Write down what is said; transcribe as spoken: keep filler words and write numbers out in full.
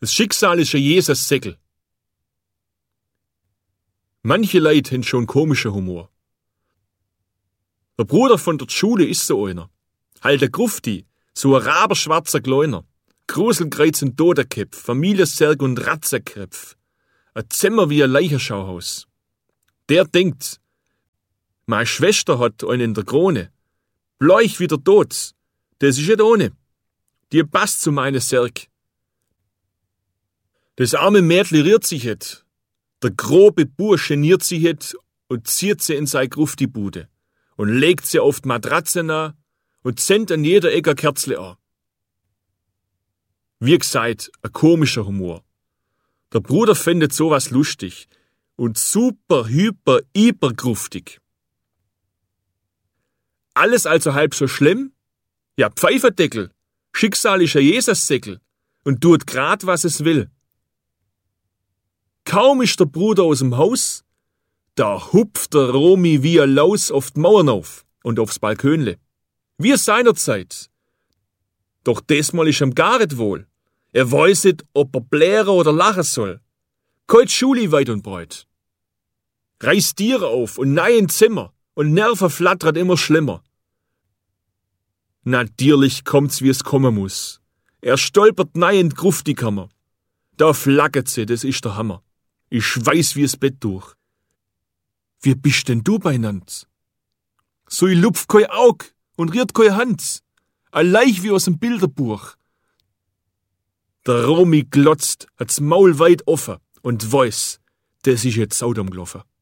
Das Schicksal ist ein Jesus Säckel. Manche Leute haben schon komischen Humor. Der Bruder von der Schule ist so einer. Halt der Grufti, so ein raberschwarzer Kleiner. Gruselkreuz und Totenköpf, Familiensärg und Ratzenköpf. Ein Zimmer wie ein Leichenschauhaus. Der denkt, meine Schwester hat einen in der Krone. Bleich wie der Tod. Das ist nicht ohne. Die passt zu meinem Särg. Das arme Mädchen rührt sich het. Der grobe Bursch geniert sich het und zieht sie in seine Grufti-Bude und legt sie auf die Matratze nah und zündet an jeder Ecke ein Kerzle an. Wie gesagt, ein komischer Humor. Der Bruder findet sowas lustig und super, hyper, hyper gruftig. Alles also halb so schlimm? Ja, Pfeiferdeckel, Schicksal ist ein Jesussäckel und tut grad, was es will. Kaum ist der Bruder aus dem Haus, da hupft der Romi wie ein Laus auf die Mauern auf und aufs Balkönle. Wie seinerzeit. Doch diesmal ist ihm gar nicht wohl. Er weiß nicht, ob er blären oder lachen soll. Kein Schuli weit und breit. Reißt Tiere auf und nein in Zimmer und Nerven flattert immer schlimmer. Natürlich kommt's, wie es kommen muss. Er stolpert nein in die Gruftikammer. Da flackert sie, das ist der Hammer. Ich schweiß wie das Bett durch. Wie bist denn du beinand? So ich lupf kein Aug und rührt keine Hand. Alleich wie aus dem Bilderbuch. Der Romi glotzt, hat's Maul weit offen und weiß, das ist jetzt Saudam gelaufen.